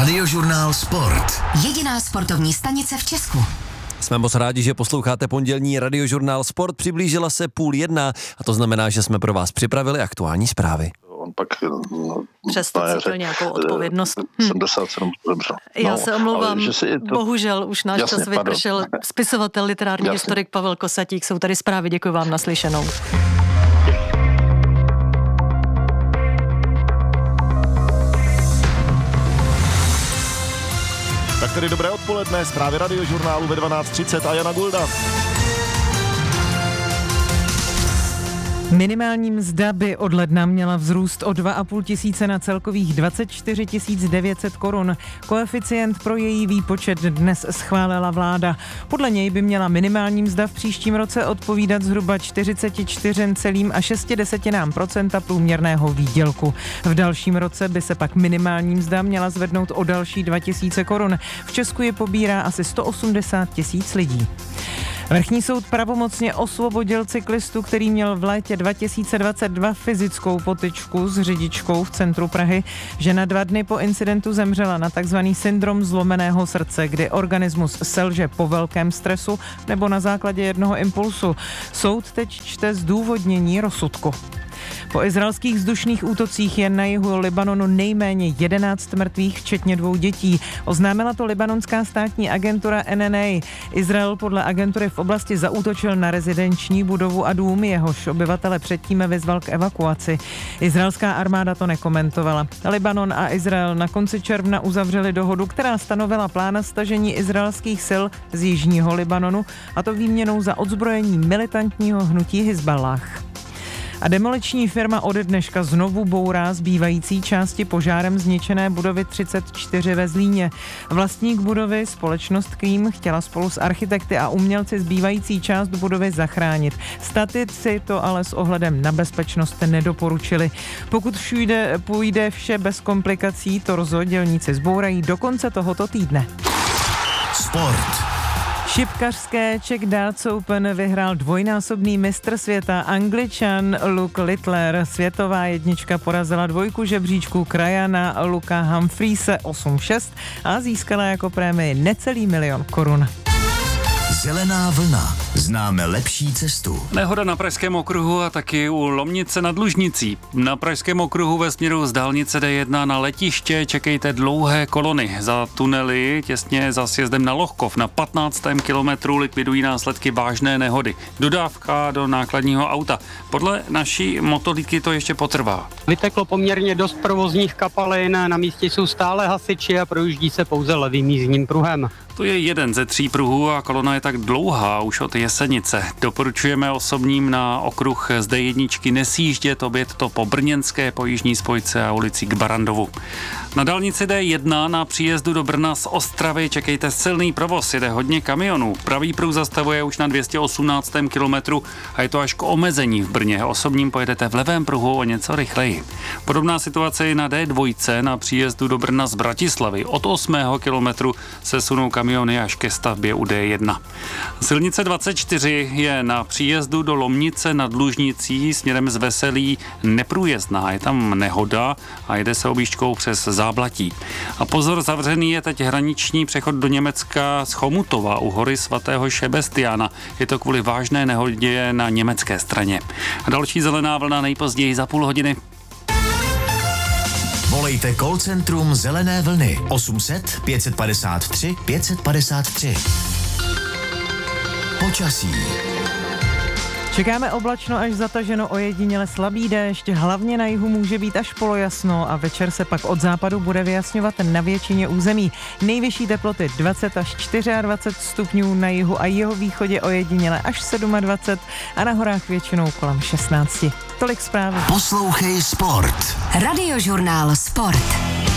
Radiožurnál Sport. Jediná sportovní stanice v Česku. Jsme moc rádi, že posloucháte pondělní Radiožurnál Sport. Přiblížila se 12:30 a to znamená, že jsme pro vás připravili aktuální zprávy. On pak přesto cítil nějakou odpovědnost. 77 dobře. Já se omlouvám, bohužel už náš čas vypršel. Spisovatel, literární historik Pavel Kosatík, jsou tady zprávy, děkuji vám, naslyšenou. Tak tedy dobré odpoledne, zprávy Radiožurnálu ve 12:30 a Jana Gulda. Minimální mzda by od ledna měla vzrůst o 2,5 tisíce na celkových 24 900 korun. Koeficient pro její výpočet dnes schválila vláda. Podle něj by měla minimální mzda v příštím roce odpovídat zhruba 44,6% průměrného výdělku. V dalším roce by se pak minimální mzda měla zvednout o další 2 tisíce korun. V Česku je pobírá asi 180 tisíc lidí. Vrchní soud pravomocně osvobodil cyklistu, který měl v létě 2022 fyzickou potyčku s řidičkou v centru Prahy. Žena 2 dny po incidentu zemřela na takzvaný syndrom zlomeného srdce, kdy organismus selže po velkém stresu nebo na základě jednoho impulsu. Soud teď čte zdůvodnění rozsudku. Po izraelských vzdušných útocích je na jihu Libanonu nejméně 11 mrtvých, včetně 2 dětí. Oznámila to libanonská státní agentura NNA. Izrael podle agentury v oblasti zaútočil na rezidenční budovu a dům, jehož obyvatele předtím vyzval k evakuaci. Izraelská armáda to nekomentovala. Libanon a Izrael na konci června uzavřeli dohodu, která stanovila plán stažení izraelských sil z jižního Libanonu, a to výměnou za odzbrojení militantního hnutí Hizballáh. A demoliční firma ode dneška znovu bourá zbývající části požárem zničené budovy 34 ve Zlíně. Vlastník budovy, společnost Kým, chtěla spolu s architekty a umělci zbývající část budovy zachránit. Statici to ale s ohledem na bezpečnost nedoporučili. Pokud půjde vše bez komplikací, torzo dělníci zbourají do konce tohoto týdne. Sport. Šipkařské Czech Darts Open vyhrál dvojnásobný mistr světa Angličan Luke Littler. Světová jednička porazila dvojku žebříčku krajana Luka Humphreise 8-6 a získala jako prémii necelý 1 000 000 korun. Zelená vlna. Známe lepší cestu. Nehoda na Pražském okruhu a taky u Lomnice nad Lužnicí. Na Pražském okruhu ve směru z dálnice D1 na letiště čekejte dlouhé kolony. Za tunely těsně za sjezdem na Lohkov na 15. kilometru likvidují následky vážné nehody. Dodávka do nákladního auta. Podle naší motohlídky to ještě potrvá. Vyteklo poměrně dost provozních kapalin, na místě jsou stále hasiči a projíždí se pouze levým jízdním pruhem. To je jeden ze 3 pruhů a kolona je tak dlouhá už od Jesenice. Doporučujeme osobním na okruh z D1 nesjíždět, objet to po brněnské, po jižní spojce a ulici k Barandovu. Na dálnici D1 na příjezdu do Brna z Ostravy čekejte silný provoz, jede hodně kamionů. Pravý pruh zastavuje už na 218. kilometru a je to až k omezení v Brně. Osobním pojedete v levém pruhu o něco rychleji. Podobná situace je na D2 na příjezdu do Brna z Bratislavy. Od 8. kilometru se sunou kamiony až ke stavbě u D1. Silnice 24 je na příjezdu do Lomnice nad Lužnicí směrem z Veselí neprůjezdná. Je tam nehoda a jede se objížďkou přes Záblatí. A pozor, zavřený je teď hraniční přechod do Německa z Chomutova u hory svatého Šebestiána. Je to kvůli vážné nehodě na německé straně. A další zelená vlna nejpozději za půl hodiny. Volejte call centrum Zelené vlny 800 553 553. Počasí. Čekáme oblačno až zataženo, ojediněle slabý déšť, hlavně na jihu může být až polojasno a večer se pak od západu bude vyjasňovat na většině území. Nejvyšší teploty 20 až 24 stupňů na jihu a jihovýchodě, ojediněle až 27 a na horách většinou kolem 16. Tolik zprávy. Poslouchej Sport. Radiožurnál Sport.